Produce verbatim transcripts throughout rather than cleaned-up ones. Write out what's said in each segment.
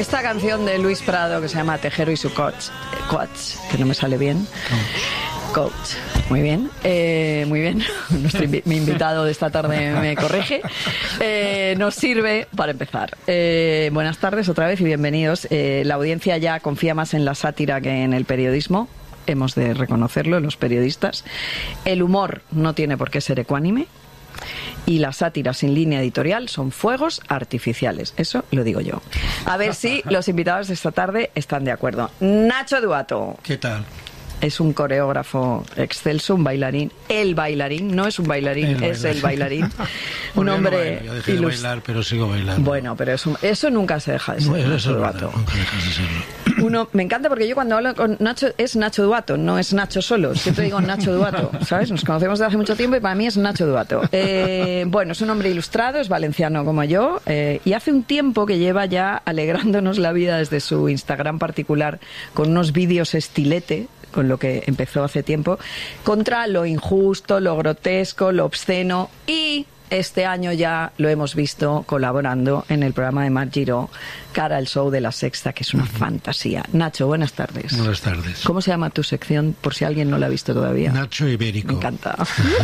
esta canción de Luis Prado que se llama Tejero y su coach, coach que no me sale bien. Coach. Muy bien, eh, muy bien. Nuestro invi- mi invitado de esta tarde me corrige. Eh, nos sirve para empezar. Eh, buenas tardes otra vez y bienvenidos. Eh, la audiencia ya confía más en la sátira que en el periodismo. Hemos de reconocerlo, los periodistas. El humor no tiene por qué ser ecuánime. Y la sátira sin línea editorial son fuegos artificiales. Eso lo digo yo. A ver si los invitados de esta tarde están de acuerdo. Nacho Duato. ¿Qué tal? Es un coreógrafo excelso, un bailarín. El bailarín, no es un bailarín, el es bailarín. el bailarín. Un Bueno, hombre. Yo, no bailo, yo dejé de ilust... bailar, pero sigo bailando. Bueno, pero eso, eso nunca se deja de ser. No, eso Nacho es Duato. verdad, nunca dejas de serlo. Uno, me encanta porque yo cuando hablo con Nacho es Nacho Duato, no es Nacho solo. Siempre digo Nacho Duato, ¿sabes? Nos conocemos desde hace mucho tiempo y para mí es Nacho Duato. Eh, bueno, es un hombre ilustrado, es valenciano como yo eh, y hace un tiempo que lleva ya alegrándonos la vida desde su Instagram particular con unos vídeos estilete, con lo que empezó hace tiempo, contra lo injusto, lo grotesco, lo obsceno y este año ya lo hemos visto colaborando en el programa de Mar Giró, Cara al Show de La Sexta, que es una uh-huh. fantasía. Nacho, buenas tardes. Buenas tardes. ¿Cómo se llama tu sección, por si alguien no la ha visto todavía? Nacho Ibérico. Me encanta.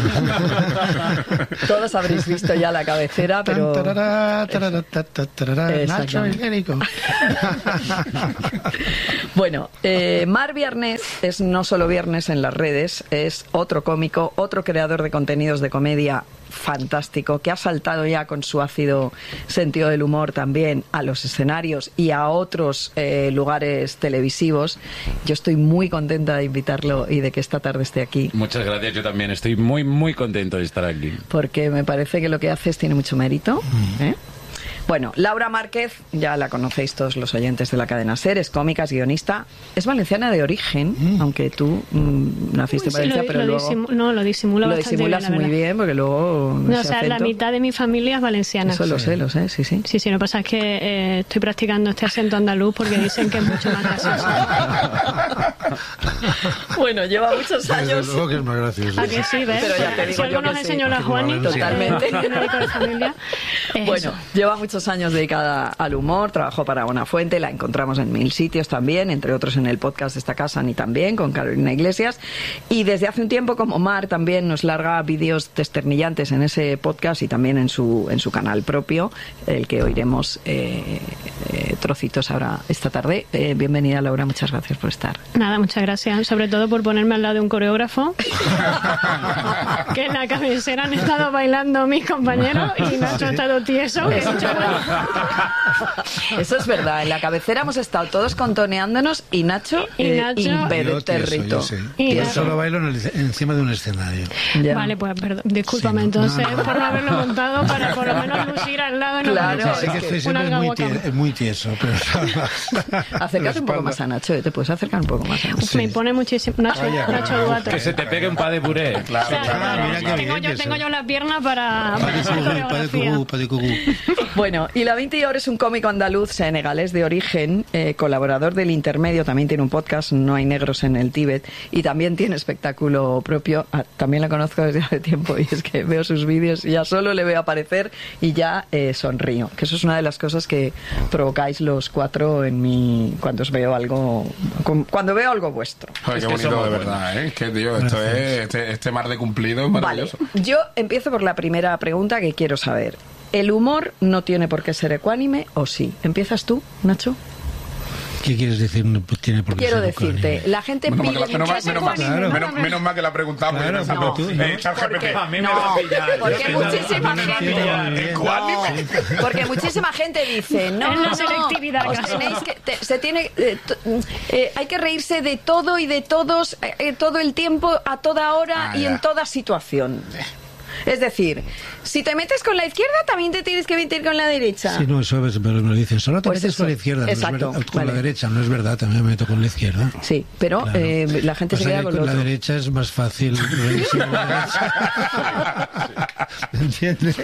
Todos habréis visto ya la cabecera, pero... Nacho Ibérico. Bueno, eh, Mar Viernes es no solo viernes en las redes, es otro cómico, otro creador de contenidos de comedia fantástico, que ha saltado ya con su ácido sentido del humor también a los escenarios y a otros eh, lugares televisivos. Yo estoy muy contenta de invitarlo y de que esta tarde esté aquí. Muchas gracias, yo también estoy muy, muy contento de estar aquí. Porque me parece que lo que haces tiene mucho mérito, ¿eh? Bueno, Laura Márquez, ya la conocéis todos los oyentes de la cadena SER, es cómica, es guionista, es valenciana de origen, mm. aunque tú mmm, naciste en sí, Valencia, lo, pero lo luego... Disimu- no, lo disimula lo bastante disimulas bien, muy bien, porque luego... No, o sea, acento, la mitad de mi familia es valenciana. Eso lo sé, lo sé, sí, sí. Sí, sí, lo que pasa es que eh, estoy practicando este acento andaluz porque dicen que es mucho más gracioso. Bueno, lleva muchos años... Desde luego que es más gracioso. ¿A que sí, ves? Pero ya te digo si algo yo nos que enseñó sí. la Juani, Totalmente. médico de familia, es bueno, eso. Lleva muchos años dedicada al humor, trabajó para Buenafuente, la encontramos en mil sitios también, entre otros en el podcast de esta casa, ni también, con Carolina Iglesias, y desde hace un tiempo como Mar también nos larga vídeos desternillantes en ese podcast y también en su en su canal propio, el que oiremos eh, eh, trocitos ahora esta tarde. Eh, bienvenida, Laura, muchas gracias por estar. Nada, muchas gracias, sobre todo por ponerme al lado de un coreógrafo, que en la cabecera han estado bailando mis compañeros y Nacho ha estado tieso. Que mucho... Eso es verdad, en la cabecera hemos estado todos contoneándonos y Nacho, y Nacho eh, impertérrito. Y yo Nacho. solo bailo en el, encima de un escenario. Ya. Vale, pues perdón, discúlpame Sí, no, entonces no, no. por no haberlo montado para por lo menos lucir al lado. No Claro, me es Sí que que estoy una siempre muy, alga tie- muy tieso, pero... Acércate un poco más a Nacho, ¿eh? Te puedes acercar un poco más a Nacho. Sí. Me impone muchísimo. Nacho, Vaya, Nacho Duato. Que se te pegue un pa de puré. O sea, claro, mira qué tengo, bien yo, que tengo soy. yo las piernas para, Pa para de hacer cucú, pa de coreografía. cucú, pa de cucú. Bueno, y la Vinti ahora es un cómico andaluz senegalés de origen, eh, colaborador del Intermedio, también tiene un podcast, No hay negros en el Tíbet, y también tiene espectáculo propio. Ah, también la conozco desde hace tiempo y es que veo sus vídeos y ya solo le veo aparecer y ya eh, sonrío, que eso es una de las cosas que provocáis los cuatro en mí cuando os veo algo, cuando veo algo vuestro. Joder, qué Es que bonito, somos de buenos. verdad, ¿eh? Que, tío, esto Gracias. es, este, este mar de cumplido es Vale, maravilloso. yo empiezo por la primera pregunta que quiero saber. ¿El humor no tiene por qué ser ecuánime o sí? ¿Empiezas tú, Nacho? ¿Qué quieres decir? No tiene por qué Quiero ser decirte, ecuánime. la gente Menos mal, pide que la- menos, mal, mucho menos, mal, Claro. menos, menos mal que la preguntamos. Claro, y pensamos, porque tú, eh, ¿no? Chat G P T. A mí me No, lo pillas. porque Yo que no- muchísima no me gente- entiendo bien. Ecuánime. Porque muchísima gente dice, no, Es la no, selectividad, os acaso. tenéis que, te- se tiene, eh, t- eh, hay que reírse de todo y de todos eh, eh, todo el tiempo, a toda hora Ah, y ya. en toda situación. Es decir, si te metes con la izquierda, también te tienes que meter con la derecha. Sí, no, eso es, pero me lo dicen. Solo te Pues metes eso. con la izquierda, no es Exacto, verdad, con vale. la derecha, no es verdad, también me meto con la izquierda. Sí, pero Claro. eh, la gente se Pasa queda que con lo la otro. derecha es más fácil reírse con la derecha. ¿Me entiendes?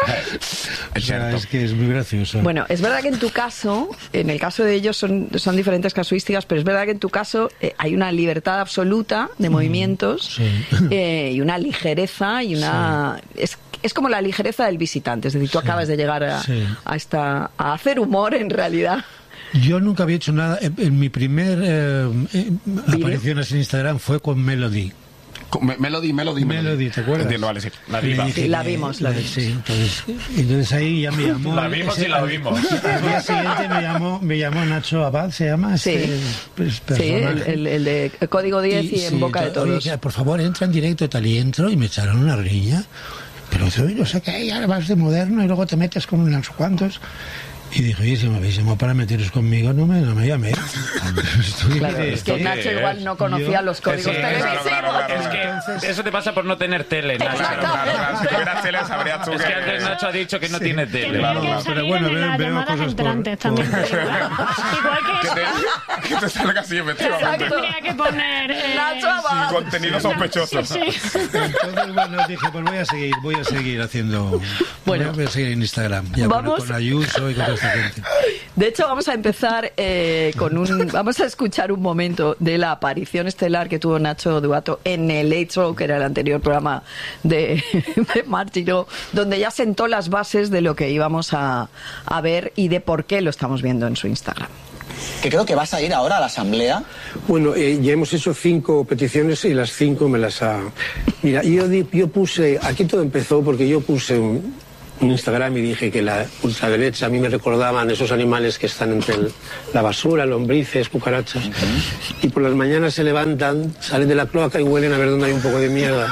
O sea, es que es muy gracioso. Bueno, es verdad que en tu caso, en el caso de ellos son, son diferentes casuísticas, pero es verdad que en tu caso eh, hay una libertad absoluta de movimientos sí. eh, y una ligereza y una... Es, es como la ligereza del visitante, es decir, tú Sí. acabas de llegar a, Sí. a, esta, a hacer humor en realidad. Yo nunca había hecho nada. En, en mi primer eh, eh, aparición en Instagram fue con Melody. Me- Melody, Melody, Melody, ¿te acuerdas? Entiendo, vale, sí. La Le diva. dije Sí, la que- vimos, la vimos. Sí, entonces, entonces ahí ya me llamó. La vimos y la oímos. Al día siguiente me llamó, me llamó Nacho Abad, se llama Sí. este pues, Sí, el, personaje. el- el de Código diez y, en sí, boca de to- todos. dije, por favor, entra en directo y tal, y entro y me echaron una riña. Pero yo no sé qué, ahora vas de moderno y luego te metes con unos cuantos. Y dije, oye, si me habéis llamado para meteros conmigo, no me, no me llaméis. Estoy Claro, de- es que ¿Esto Nacho qué igual es? no conocía Yo- los códigos Sí, televisivos. claro, claro, claro. Es que eso te pasa por no tener tele, Nacho. Claro, claro, claro. Si tuvieras tele, sabrías tú Es que antes Nacho ha dicho que no tiene tele. Tendría que Pero salir bueno, en veo- las veo llamadas cosas por- entrantes por- también. te digo. Igual que Que te, que te salga así, efectivamente. Exacto. tendría que poner... eh, Nacho Abad. Contenido sospechoso. Sí, sí. Entonces, bueno, dije, pues voy a seguir, voy a seguir haciendo. Bueno. voy a seguir en Instagram. Ya con- Vamos. con Ayuso y con toda esta gente. De hecho, vamos a empezar eh, con un... Vamos a escuchar un momento de la aparición estelar que tuvo Nacho Duato en el Late Show, que era el anterior programa de, de Mar Giró, donde ya sentó las bases de lo que íbamos a, a ver y de por qué lo estamos viendo en su Instagram. Que creo que vas a ir ahora a la asamblea. Bueno, eh, ya hemos hecho cinco peticiones y las cinco me las ha... Mira, yo, di- yo puse... Aquí todo empezó porque yo puse un, un Instagram y dije que la ultraderecha a mí me recordaban esos animales que están entre el- la basura, lombrices, cucarachas. Y por las mañanas se levantan, salen de la cloaca y huelen a ver dónde hay un poco de mierda.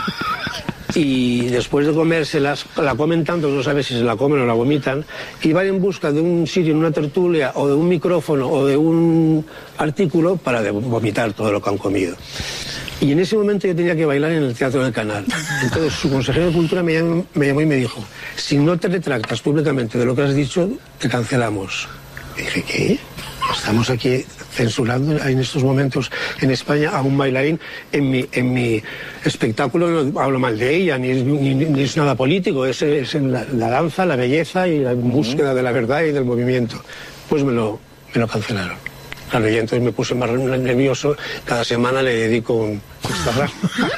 Y después de comérselas, la comen tanto, no sabes si se la comen o la vomitan, y van en busca de un sitio, en una tertulia, o de un micrófono, o de un artículo para de- vomitar todo lo que han comido. Y en ese momento yo tenía que bailar en el Teatro del Canal. Entonces su consejero de Cultura me llamó, me llamó y me dijo, si no te retractas públicamente de lo que has dicho, te cancelamos. Y dije, ¿qué? Estamos aquí censurando en estos momentos en España a un bailarín. En mi, en mi espectáculo no hablo mal de ella, ni, ni, ni es nada político, es, es en la, la danza, la belleza y la búsqueda de la verdad y del movimiento. Pues me lo, me lo cancelaron. Claro, y entonces me puse más nervioso. Cada semana le dedico un Instagram.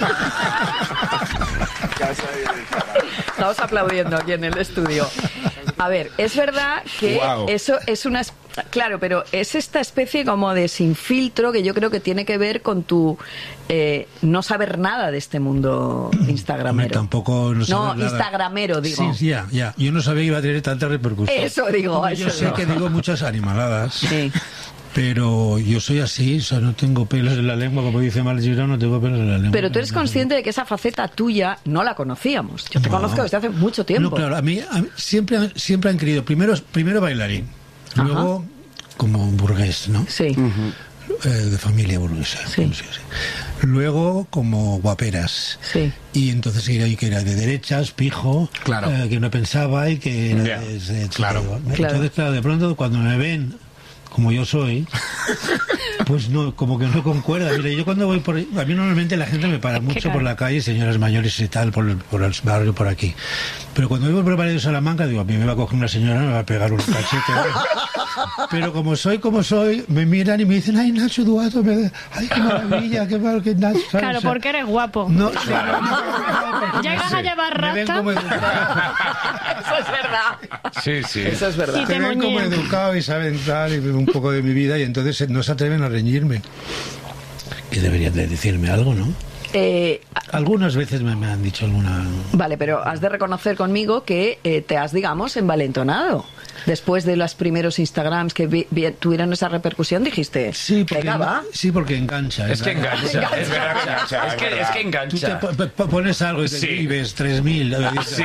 Estamos aplaudiendo aquí en el estudio. A ver, es verdad que Wow. eso es una... es- Claro, pero es esta especie como de sin filtro que yo creo que tiene que ver con tu eh, no saber nada de este mundo instagramero. Hombre, tampoco no No, saber nada. instagramero, digo. Sí, ya, ya. Yo no sabía que iba a tener tanta repercusión. Eso digo, Hombre, eso Yo sé digo. que digo muchas animaladas. Sí. Pero yo soy así, o sea, no tengo pelos en la lengua, como dice Mar Giró, no tengo pelos en la lengua. Pero tú eres consciente de que esa faceta tuya no la conocíamos. Yo te conozco desde hace mucho tiempo. No, claro, a mí, a mí siempre, han- siempre han querido, primero, primero bailarín, Ajá. luego como burgués, ¿no? Sí. Eh, de familia burguesa. Sí. sí, sí. Luego como guaperas. Sí. Y entonces era, que era de derechas, pijo, Claro. eh, que no pensaba y que era Ya. de- de- Claro. Entonces, claro, de pronto cuando me ven como yo soy, pues no, como que no concuerda. Mira, yo cuando voy por ahí, a mí normalmente la gente me para mucho claro. por la calle, señoras mayores y tal, por el, por el barrio por aquí. Pero cuando voy por el barrio de Salamanca, digo, a mí me va a coger una señora, me va a pegar un cachete. Pero como soy como soy, me miran y me dicen, ay, Nacho Duato, me... ay, qué maravilla, qué mal que Nacho. ¿sabes? Claro, O sea, porque eres guapo. No, claro, no, no, porque Ya vas a llevar me ven rasta. como educado. Eso es verdad. Sí, sí. Eso es verdad. Y Te te ven como moñean. educado y saben tal y un poco de mi vida y entonces no se atreven a reñirme. Que deberían de decirme algo, ¿no? Eh, Algunas veces me, me han dicho alguna... Vale, pero has de reconocer conmigo que eh, te has, digamos, envalentonado. Después de los primeros Instagrams que vi- vi- tuvieron esa repercusión, dijiste, Sí, porque, venga, va. sí, porque engancha. Es que engancha, es verdad. Engancha, Es es que, verdad. es que Tú te engancha. po- po- pones algo y, te, Sí. y ves tres mil. Sí.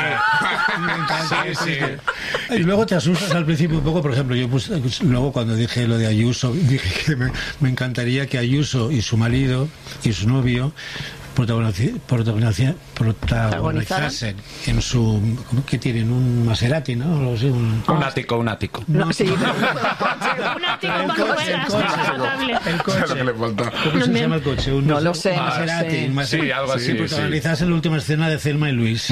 Sí, sí. Y luego te asustas al principio un poco. Por ejemplo, yo puse, luego cuando dije lo de Ayuso, dije que me, me encantaría que Ayuso y su marido y su novio protagonici- protagonici- protagonizasen en su... ¿cómo que tienen? Un Maserati, ¿no? Algo así, un- Un ático, un ático. No, sí, no. Un ático El con coche, ruedas el coche. descapotable. El Eso es lo que coche. le falta. ¿Cómo se llama el coche? Un No Mas- lo sé, un no lo Maserati, sé. un Maserati. Sí, algo así, Y sí. protagonizase la última escena de Thelma y Luis.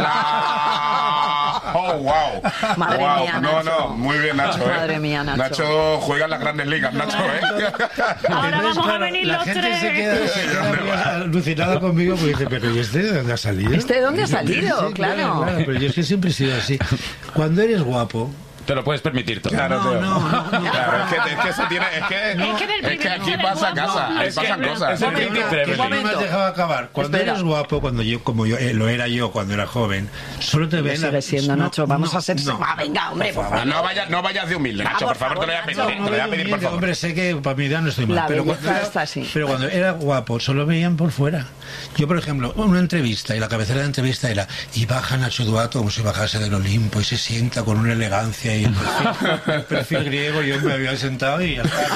¡Hola! ¡Oh, wow! Madre Wow. mía, No, Nacho. no, muy bien, Nacho. ¿eh? Madre mía, Nacho. Nacho juega en las grandes ligas, Nacho, ¿eh? Ahora Entonces, vamos a claro, venir la los gente tres. se queda, se queda muy alucinada conmigo porque dice, pero ¿y este de dónde ha salido? ¿Este de dónde ha salido? Sí, Claro. Pero yo es que siempre he sido así. Cuando eres guapo, Te lo puedes permitir todo. Claro, tío. no, no, no. Claro, es que, es que eso tiene. Es que, Es que del es que primer aquí eres pasa guapo. casa. Ahí Es que pasan cosas. es el Momento, Ricky Que Trevelyan. no me has momento. dejado acabar. Cuando Espera. eres guapo, cuando yo, como yo eh, lo era yo cuando era joven, solo te Lo ven sigue siendo, no, Nacho. Vamos no, a ser... no. Ah, venga, hombre, por favor. No vayas, no vayas de humilde, Nacho, por favor, te lo voy a pedir. Nacho, Te No lo voy a veo pedir, por humilde, favor. hombre, sé que para mi edad no estoy mal. La pero belleza cuando era- está así. Pero cuando era guapo, solo veían por fuera. Yo, por ejemplo, una entrevista, y la cabecera de la entrevista era, y baja Nacho Duato como si bajase del Olimpo, y se sienta con una elegancia, y el perfil, el perfil griego, yo me había sentado y ya está.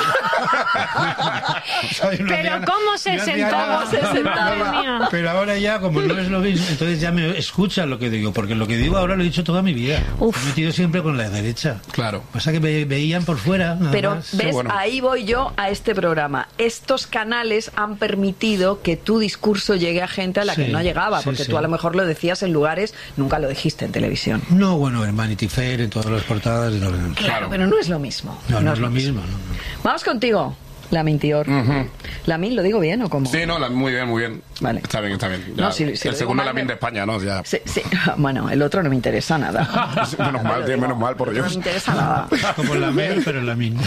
O sea, yo no Pero hacía- ¿cómo se yo hacía sentaba? nada. Se sentaba. Madre mía. Pero ahora ya, como no es lo mismo, entonces ya me escuchan lo que digo, porque lo que digo ahora lo he dicho toda mi vida. Uf. Me he metido siempre con la derecha. Claro. Pasa que me veían por fuera. nada Pero, más. ¿ves? bueno. Ahí voy yo a este programa. Estos canales han permitido que tu discurso llegue a gente a la que Sí, no llegaba, sí, porque sí. tú a lo mejor lo decías en lugares, nunca lo dijiste en televisión. No, bueno, en Vanity Fair, en todas las portadas. No, no, Claro, pero no es lo mismo. no, no es lo mismo. no, no. Vamos contigo, la Mintior. ¿La Min lo digo bien o cómo? Sí, no, la- muy bien, muy bien. Vale. Está bien, está bien. No, Ya, si- si lo el digo segundo mal, la min me- de España, ¿no? Ya. Sí, sí. Bueno, el otro no me interesa nada. Menos mal, tío, menos mal, por No me Dios. interesa nada. Como la Mel, pero la Min.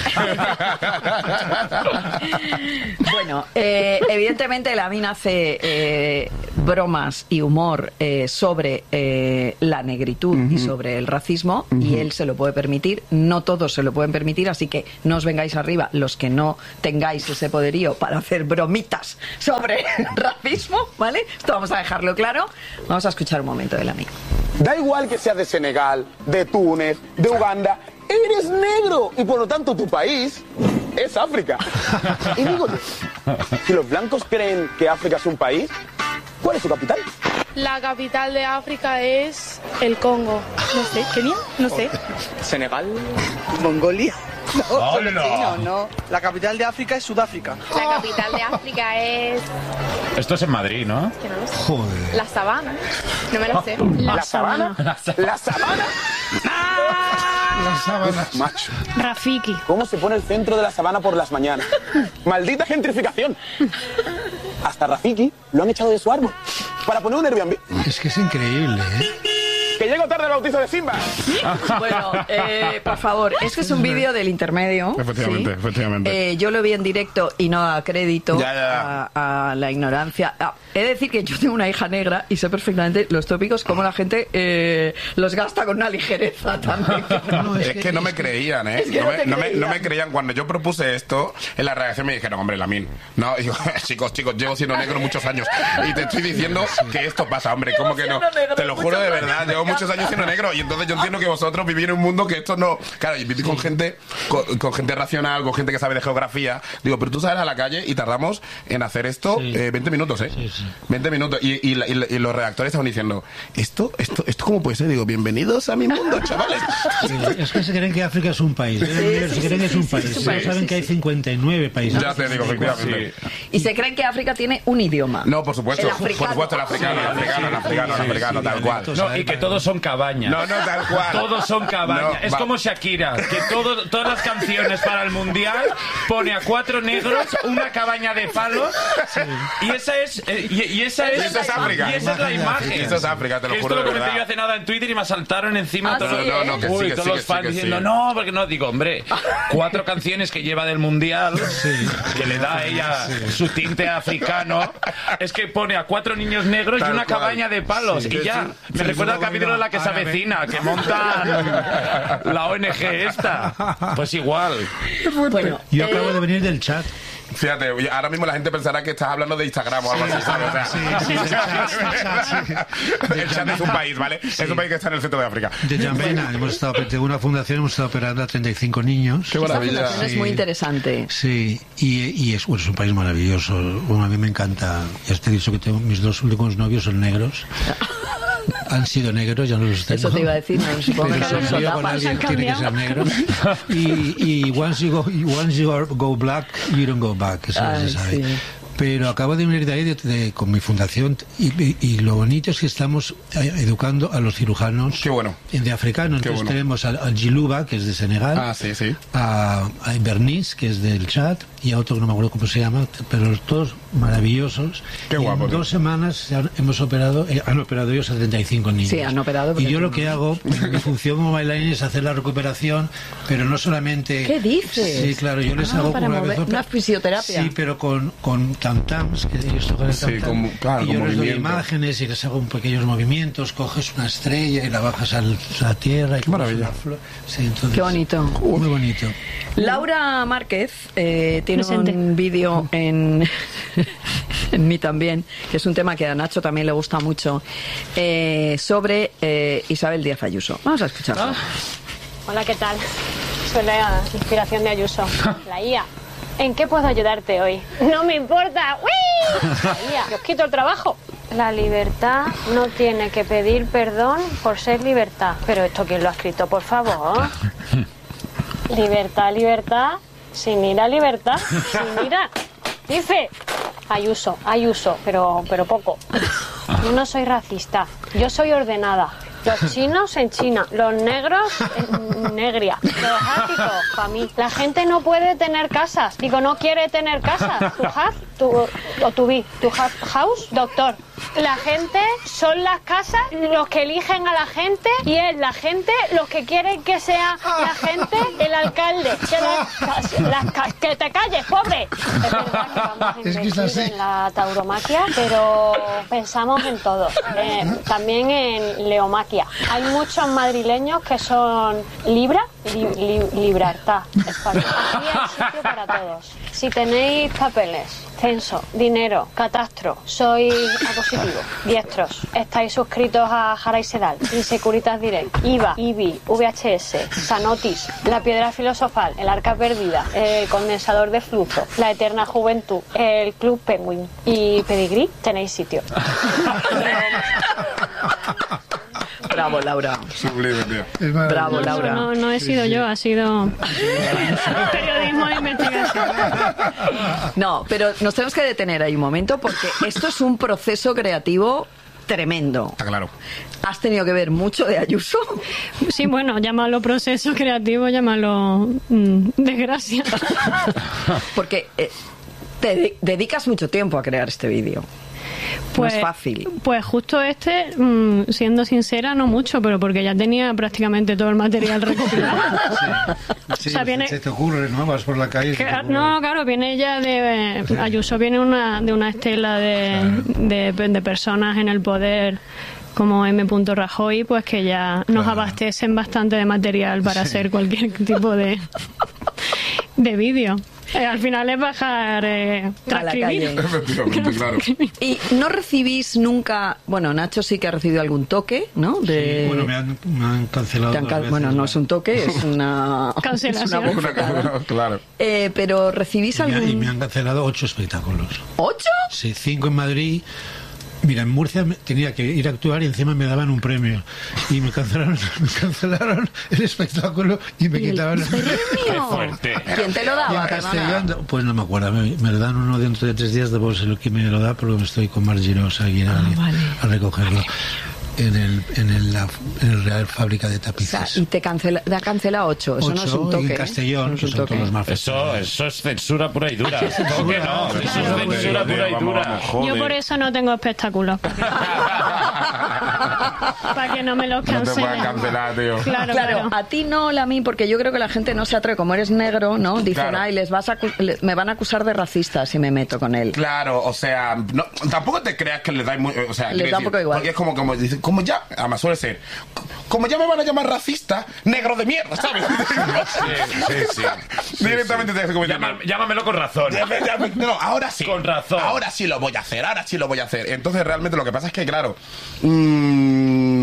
Bueno, eh, evidentemente la Min hace eh, bromas y humor eh, sobre eh, la negritud y sobre el racismo, y él se lo puede permitir. No todos se lo pueden permitir, así que no os vengáis arriba los que no tengáis ese poderío para hacer bromitas sobre racismo, ¿vale? Esto vamos a dejarlo claro. Vamos a escuchar un momento de la Min. Da igual que seas de Senegal, de Túnez, de Uganda, eres negro y por lo tanto tu país es África. Y digo yo, si los blancos creen que África es un país, ¿cuál es su capital? La capital de África es el Congo. No sé, Kenia, no sé. Senegal. Mongolia. No, ¡Hola! no, no. La capital de África es Sudáfrica. La capital de África es... Esto es en Madrid, ¿no? que no lo sé. Joder. La sabana. No me la sé. ¿La sabana? ¿La sabana? Las sábanas. Macho, Rafiki. ¿cómo se pone el centro de la sabana por las mañanas? ¡Maldita gentrificación! Hasta Rafiki lo han echado de su árbol para poner un Airbnb. Es que es increíble, ¿eh? ¡Que llego tarde al bautizo de Simba! Bueno, eh, por favor, este es un vídeo del intermedio. Efectivamente, ¿sí? efectivamente. Eh, yo lo vi en directo y no a crédito Ya, ya. A, a la ignorancia. Ah, he de decir que yo tengo una hija negra y sé perfectamente los tópicos, cómo la gente eh, los gasta con una ligereza también. No, Es que no me creían, ¿eh? Es que no, no me, te no, me, creían. no me creían. Cuando yo propuse esto, en la redacción me dijeron, hombre, la min. No, y digo, chicos, chicos, llevo siendo negro muchos años. Y te estoy diciendo que esto pasa, hombre, ¿cómo que no? Siendo negro Te lo juro muchos de años, verdad, me llevo muchos encanta. años siendo negro. Y entonces yo entiendo que vosotros vivís en un mundo que esto no. Claro, y vivís con gente, con, con gente racional, con gente que sabe de geografía. Digo, pero tú sales a la calle y tardamos en hacer esto Sí. eh, veinte minutos, ¿eh? Sí, sí. veinte minutos. Y, y, la- y la- y los redactores estaban diciendo, ¿esto, esto, esto cómo puede ser? Digo, bienvenidos a mi mundo, chavales. Sí, es que se creen que África es un país. Se sí, creen que sí, es un sí, país. sí, sí, No sí, saben sí, que hay sí. cincuenta y nueve países. Ya te digo, efectivamente. Y se creen que África tiene un idioma. No, por supuesto. El africano. Por supuesto, el africano, el africano, el africano, el africano, tal cual. No, y que todos son cabañas. No, no, tal cual. Todos son cabañas. No, es va. como Shakira, que todo, todas las canciones para el mundial pone a cuatro negros, una cabaña de palos, y esa es eh, y, y esa es, Y eso es África. y esa es la imagen. Y eso es África, te lo Que juro Esto de lo comenté verdad. yo hace nada en Twitter y me saltaron encima Ah, todos, sí, No, no, no, que Uy, sí, que todos sí, los que sí, fans que sí. diciendo no, porque no, digo, hombre, cuatro canciones que lleva del mundial, que le da a ella su tinte africano, es que pone a cuatro niños negros Tal y una cual. cabaña de palos, Sí, y que ya. sí. Me Sí, recuerda al luego capítulo de la que se árabe. avecina, que montan la O N G esta. Pues igual. Bueno, Yo eh, acabo de venir del chat. Fíjate, ahora mismo la gente pensará que estás hablando de Instagram o algo así, ¿sabes? O sea, Sí, sí, del chat, del chat, sí. el chat es un país, ¿vale? Es un país que está en el centro de África. De Jambena, hemos estado, tengo una fundación, hemos estado operando a treinta y cinco niños. Qué esta maravilla. fundación es Sí. muy interesante. Sí, y, y es, bueno, es un país maravilloso. Bueno, a mí me encanta. Ya te he dicho que tengo, mis dos últimos novios son negros. Han sido negros, ya no los tengo. Eso te iba a decir, no, supongo que Pero no si los me lío con solapas. alguien han tiene que ser cambiado. negro. Y, y once you go, once you are- go black, you don't go back. Eso Ay, se sabe. sí. Pero acabo de venir de ahí de, de, con mi fundación y, y, y lo bonito es que estamos educando a los cirujanos. Qué bueno. De africanos. Entonces bueno. tenemos al, al Giluba, que es de Senegal, ah, sí, sí. a, a Bernice, que es del Chad, y a otro que no me acuerdo cómo se llama, pero todos maravillosos. Qué y guapo. En dos semanas se han, hemos operado, eh, han operado ellos a treinta y cinco niños. Sí, han operado. Y yo lo que hago, mi función como bailarín es hacer la recuperación, pero no solamente... ¿Qué dices? Sí, claro, yo les ah, hago para como mover, una fisioterapia. Sí, pero con, con tam-tams, que ellos tocan el tam-tam. Sí, con, claro, y yo con les doy movimiento. imágenes y les hago un pequeños movimientos, coges una estrella y la bajas a la tierra. Y qué maravilla. Flor. Sí, entonces, qué bonito. Muy bonito. Laura Márquez eh, tiene Presente. un vídeo en, en mí también, que es un tema que a Nacho también le gusta mucho, eh, sobre eh, Isabel Díaz Ayuso. Vamos a escucharlo. Ah. Hola, ¿qué tal? Soy la inspiración de Ayuso, la I A. ¿En qué puedo ayudarte hoy? No me importa. ¡Uy! La I A, os quito el trabajo. La libertad no tiene que pedir perdón por ser libertad. Pero esto, ¿quién lo ha escrito, por favor? Libertad, libertad, sin ir a libertad, sin ir a... Dice Ayuso, Ayuso, pero, pero poco. Yo no soy racista, yo soy ordenada. Los chinos en China, los negros en negria, los asiáticos para mí. La gente no puede tener casas, digo, no quiere tener casas. ¿Tu have? Tu, o tu be? ¿Tu have house? Doctor. La gente son las casas los que eligen a la gente y es la gente los que quieren que sea la gente el alcalde. Que, las, las, que te calles, pobre. Es verdad que vamos a invertir en la tauromaquia, pero pensamos en todos. Eh, también en leomaquia. Hay muchos madrileños que son Libra, li, li, Libertad. Español. Aquí hay sitio para todos. Si tenéis papeles, censo, dinero, catastro, sois a positivo, diestros, estáis suscritos a Jara y Sedal, Insecuritas Direct, I V A, I B I, V H S, Sanotis, La Piedra Filosofal, El Arca Perdida, el Condensador de Flujo, La Eterna Juventud, el Club Penguin y Pedigrí, tenéis sitio. Bravo, Laura. Sublime, tío. Bravo, No, Laura. no, no he sido Sí, sí. yo, ha sido periodismo de investigación. No, pero nos tenemos que detener ahí un momento porque esto es un proceso creativo tremendo. Está claro. ¿Has tenido que ver mucho de Ayuso? Sí, bueno, llámalo proceso creativo, llámalo mm, desgracia. Porque eh, te de- dedicas mucho tiempo a crear este vídeo. Pues, no es fácil. Pues justo este, mmm, siendo sincera, no mucho, pero porque ya tenía prácticamente todo el material recopilado. Sí, O sea, viene- se te ocurre, ¿no? Vas por la calle y se te Que- ocurre. no, claro, viene ya de... Ayuso viene una, de una estela de, de, de personas en el poder como M. Rajoy, pues que ya nos Claro. abastecen bastante de material para Sí. hacer cualquier tipo de, de vídeo. Eh, al final es bajar, eh, A la transcribir. calle. Efectivamente, claro. Y no recibís nunca, bueno, Nacho sí que ha recibido algún toque, ¿no? De, Sí, bueno, me han, me han cancelado te han dos cal- veces, bueno, no ¿no? es un toque, es una Cancelación. es una Una bofetada. cosa, claro. Eh, pero recibís Y me, algún y me han cancelado ocho espectáculos. ¿Ocho? Sí, cinco en Madrid. Mira, en Murcia me- tenía que ir a actuar y encima me daban un premio. Y me cancelaron, me cancelaron el espectáculo y me ¿Y el quitaban el premio. premio? fuerte. ¿Quién te lo Y daba, en perdona? Castellón, pues no me acuerdo, me, me lo dan uno dentro de tres días, debo ser quién me lo da, pero me estoy con Margiros aquí a, Ah, vale. a recogerlo. En el, en, el, la, en el Real Fábrica de O sea, Tapices. y te cancela, te ha cancelado ocho. Eso no es un Ocho, toque. y en ¿eh? Castellón, No es que un son toque. todos los más Eso, festivales. eso es censura pura y dura. ¿Cómo que no? Eso es Claro. censura pura y Vamos, dura. vamos, joder. Yo por eso no tengo espectáculos. Para que no me los No te cancelen. puedan cancelar, tío. Claro, Claro, claro. a ti no, a mí, porque yo creo que la gente no se atreve, como eres negro, ¿no? Dicen, Claro. ay, les vas a acu- le- me van a acusar de racista si me meto con él. Claro, o sea, no, tampoco te creas que le da muy, o sea, Les quiero da un poco igual. Porque es como, como, dicen, como ya, además suele ser, como ya me van a llamar racista, negro de mierda, ¿sabes? Sí, sí, sí. Sí, Directamente sí. te como Llama- Llámamelo con razón. Llame- llame- No, ahora sí. Con razón. Ahora sí lo voy a hacer, ahora sí lo voy a hacer. Entonces, realmente lo que pasa es que, claro, mmm,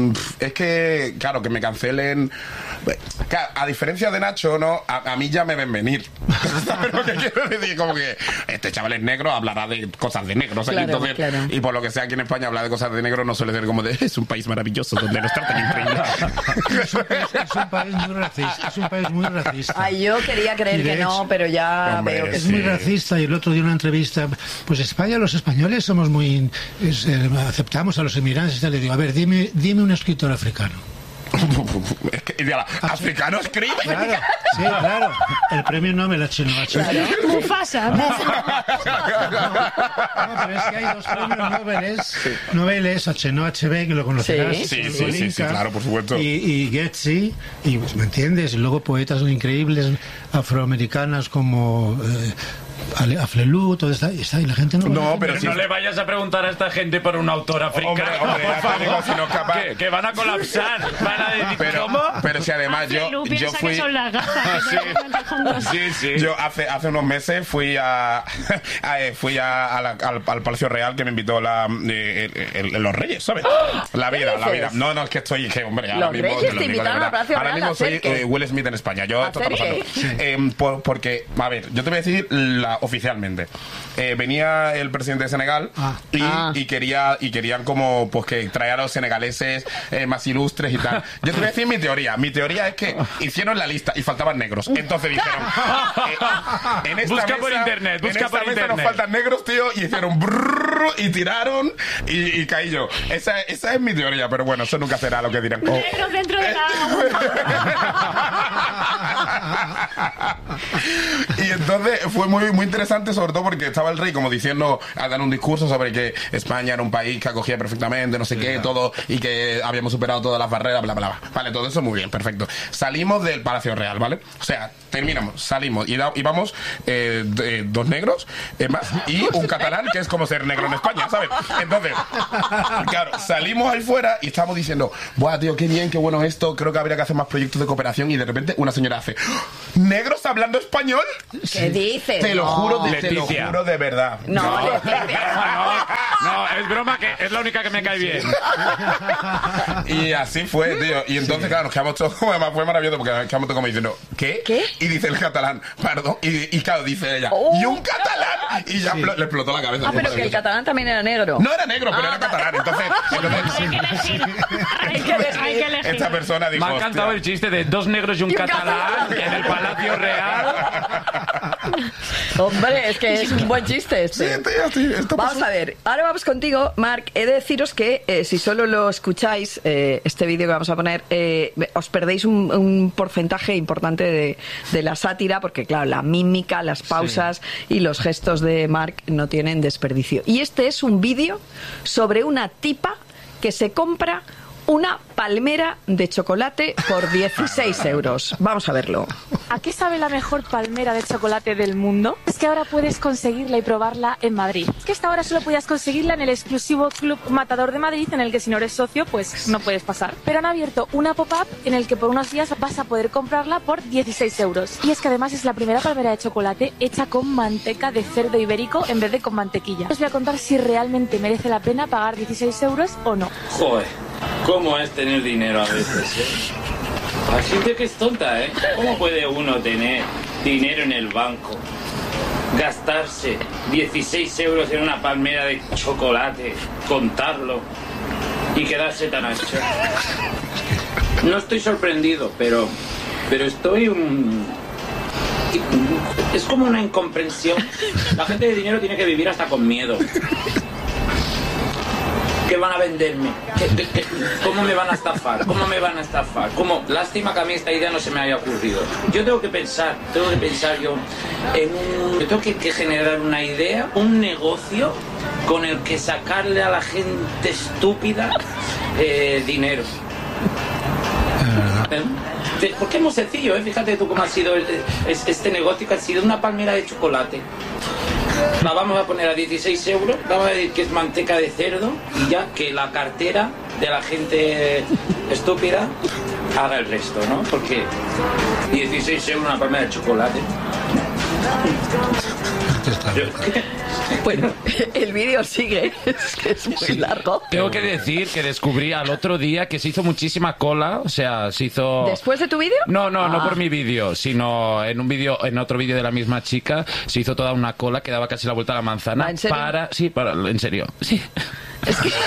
Mm, es que, claro, que me cancelen... Claro, a diferencia de Nacho, ¿no? A, a mí ya me ven venir. ¿Sabes lo que quiero decir? Como que este chaval es negro, hablará de cosas de negros. Claro, entonces, claro. Y por lo que sea, aquí en España hablar de cosas de negro no suele ser como de es un país maravilloso donde nos tratan increíble. Es un país, es un país muy racista. Es un país muy racista. Ay, yo quería creer Y de que no, hecho, pero ya hombre, veo que Es sí. muy racista y el otro día en una entrevista, pues España, los españoles somos muy... es, eh, aceptamos a los inmigrantes y tal. Le digo, a ver, dime, dime un escritor africano. Es que, y diga, ¿africano escribe? Claro, sí, claro. El premio Nobel a Chino H. Mufasa. No, pero es que hay dos premios Nobeles, Nobeles, Chino H B, que lo conocerás. Sí. Sí, el sí, sí, Golinka, sí, claro, por supuesto. Y, y Getty, y pues, ¿me entiendes? Y luego poetas increíbles afroamericanas como... Eh, Ale- Aflelú, todo está, está y la gente no... No, pero Pero sí. no le vayas a preguntar a esta gente por un autor africano, Hombre, hombre, por ya te favor. digo, si no es capaz. que, que van a colapsar. Van a decir, Pero, ¿cómo? pero si además yo, Lu yo piensa fui... que son las gafas. que te van dejando- Sí, sí. Yo hace hace unos meses fui a, a eh, fui a, a la- al, al Palacio Real que me invitó la eh, el- el- los Reyes, ¿sabes? La vida, la vida. dices? No, no, es que estoy que hombre, ahora ¿Los mismo Reyes lo te digo de invitaron verdad. al Palacio Ahora Real mismo a hacer soy qué? eh, Will Smith en España. Yo ¿A esto está hacer pasando. qué? Eh, por- porque a ver, yo te voy a decir la oficialmente. Eh, venía el presidente de Senegal Ah. y, Ah. y quería y querían como pues que traer a los senegaleses eh, más ilustres y tal. Yo te voy a decir mi teoría. Mi teoría es que hicieron la lista y faltaban negros. Entonces dijeron, eh, en esta Busca mesa, por internet, busca en esta por mesa internet. nos faltan negros, tío, y hicieron brrrr, y tiraron y, y caí yo. Esa, esa es mi teoría, pero bueno, eso nunca será lo que dirán. Negros dentro de la Y entonces fue muy muy interesante, sobre todo porque estaba el rey como diciendo, a dar un discurso sobre que España era un país que acogía perfectamente, no sé qué, todo, y que habíamos superado todas las barreras, bla, bla, bla. Vale, todo eso muy bien, perfecto. Salimos del Palacio Real, ¿vale? O sea, terminamos, salimos y, da- y vamos eh, de- dos negros eh, más, y un catalán, que es como ser negro en España, ¿sabes? Entonces, claro, salimos ahí fuera y estamos diciendo, buah, tío, qué bien, qué bueno esto, creo que habría que hacer más proyectos de cooperación, y de repente una señora hace, ¿negros hablando español? ¿Qué dices? Te lo No. juro, de, te lo Leticia. juro de verdad. No, No, Leticia. no, es broma, que es la única que me cae bien. Y así fue, tío. Y entonces, claro, nos quedamos todos, además fue maravilloso porque nos quedamos todos como diciendo, ¿qué? ¿Qué? Y dice el catalán, perdón. Y, y claro, dice ella, Oh. ¿y un catalán? Y ya explo- le explotó la cabeza. Ah, fue pero que el maravilloso. catalán también era negro. No era negro, pero Ah, era catalán. Entonces, entonces Hay que elegir. Hay que elegir. Hay que elegir. esta persona dijo, Me ha encantado "Hostia". el chiste de dos negros y un Y un catalán catalán. en el Palacio Real. Hombre, es que es un buen chiste este. Sí, tío, sí, esto Vamos pasó. a ver, ahora vamos contigo, Marc. He de deciros que eh, si solo lo escucháis, eh, este vídeo que vamos a poner, eh, os perdéis un, un porcentaje importante de, de la sátira, porque claro, la mímica, las pausas y los gestos de Marc no tienen desperdicio. Y este es un vídeo sobre una tipa que se compra una palmera de chocolate por dieciséis euros. Vamos a verlo. ¿A qué sabe la mejor palmera de chocolate del mundo? Es que ahora puedes conseguirla y probarla en Madrid. Es que hasta ahora solo podías conseguirla en el exclusivo Club Matador de Madrid, en el que si no eres socio, pues no puedes pasar. Pero han abierto una pop-up en el que por unos días vas a poder comprarla por dieciséis euros. Y es que además es la primera palmera de chocolate hecha con manteca de cerdo ibérico en vez de con mantequilla. Os voy a contar si realmente merece la pena pagar dieciséis euros o no. Joder, ¿cómo es tener dinero a veces, eh? Hay gente que es tonta, ¿eh? ¿Cómo puede uno tener dinero en el banco, gastarse dieciséis euros en una palmera de chocolate, contarlo y quedarse tan ancho? No estoy sorprendido, pero, pero estoy un... Es como una incomprensión. La gente de dinero tiene que vivir hasta con miedo. ¿Qué van a venderme? ¿Qué, qué, qué? ¿Cómo me van a estafar? ¿Cómo me van a estafar? ¿Cómo? Lástima que a mí esta idea no se me haya ocurrido. Yo tengo que pensar, tengo que pensar yo en un... Yo tengo que, que generar una idea, un negocio con el que sacarle a la gente estúpida eh, dinero. ¿Eh? Porque es muy sencillo, ¿eh? Fíjate tú cómo ha sido el- es- este negocio, que ha sido una palmera de chocolate. La vamos a poner a dieciséis euros, vamos a decir que es manteca de cerdo, y ya que la cartera de la gente estúpida haga el resto, ¿no? Porque dieciséis euros una palmera de chocolate. Bueno, el vídeo sigue, es que es muy Sí. largo. Tengo que decir que descubrí al otro día que se hizo muchísima cola, o sea, se hizo... ¿Después de tu vídeo? No, no, no Ah. por mi vídeo, sino en un vídeo, en otro vídeo de la misma chica, se hizo toda una cola que daba casi la vuelta a la manzana. ¿En serio? Para, sí, para, en serio, sí. Es que...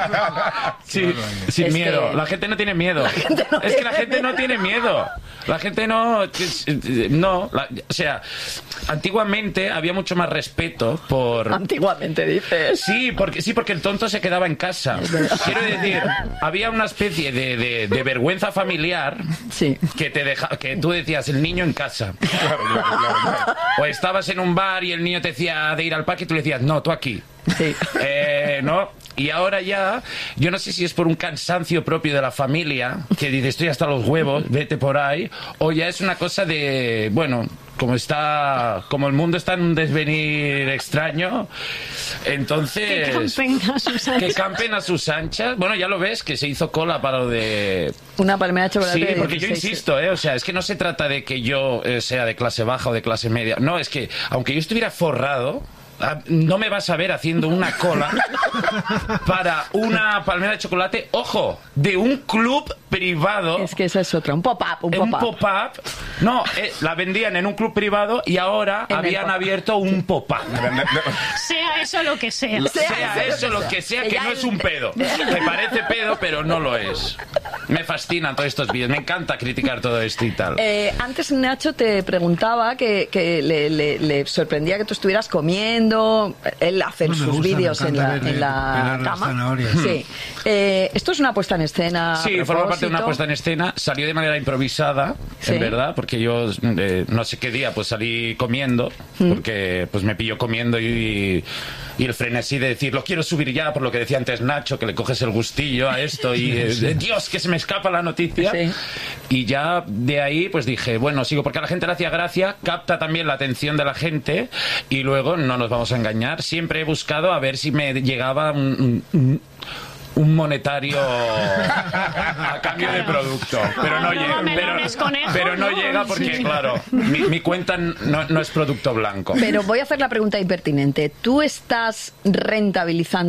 Sí, sin Es miedo. que- La gente no tiene miedo. gente no es que la tiene gente no tiene miedo. La gente no... No, la- o sea, antiguamente había mucho más respeto por... Antiguamente dices. Sí, porque sí, porque el tonto se quedaba en casa. Quiero decir, había una especie de, de- de vergüenza familiar Sí. que te deja, que tú decías el niño en casa. Claro, claro, claro, claro. O estabas en un bar y el niño te decía de ir al parque y tú le decías, no, tú aquí. Sí. Eh, ¿no? Y ahora ya, yo no sé si es por un cansancio propio de la familia, que dice, estoy hasta los huevos, vete por ahí, o ya es una cosa de, bueno, como está, como el mundo está en un desvenir extraño, entonces... Que campen a sus anchas. Que campen a sus anchas. Bueno, ya lo ves, que se hizo cola para lo de... Una palmera de chocolate. Sí, de porque yo dieciséis. insisto, ¿eh? O sea, es que no se trata de que yo eh, sea de clase baja o de clase media. No, es que aunque yo estuviera forrado, ah, no me vas a ver haciendo una cola para una palmera de chocolate, ojo, de un club privado. Es que esa es otra, un pop-up, un Un pop-up. pop-up. No, eh, la vendían en un club privado y ahora En el habían pop-up. abierto un pop-up. Sea eso lo que sea. Sea eso lo que sea, que Ya no el- es un pedo. Me parece pedo, pero no lo es. Me fascinan todos estos vídeos, me encanta criticar todo esto y tal. Eh, antes Nacho te preguntaba que, que le, le- le sorprendía que tú estuvieras comiendo, él hace No, me sus gusta, me vídeos en encanta la, verle en la pelar las cama. zanahorias. Sí. Eh, esto es una puesta en escena. Sí, a forma parte de una propósito. puesta en escena. Salió de manera improvisada, Sí. en verdad, porque yo eh, no sé qué día pues salí comiendo, porque pues me pilló comiendo y, y el frenesí de decir, lo quiero subir ya, por lo que decía antes Nacho, que le coges el gustillo a esto y eh, de, Dios, que se me escapa la noticia. Sí. Y ya de ahí pues dije, bueno, sigo, porque a la gente le hacía gracia, capta también la atención de la gente y luego no nos vamos a engañar. Siempre he buscado a ver si me llegaba un... un- un un monetario a cambio de producto, pero no No, llega, melones, pero, conejos, pero no ¿no? llega porque Sí. claro, mi, mi cuenta no, no es producto blanco. Pero voy a hacer la pregunta impertinente. ¿Tú estás rentabilizando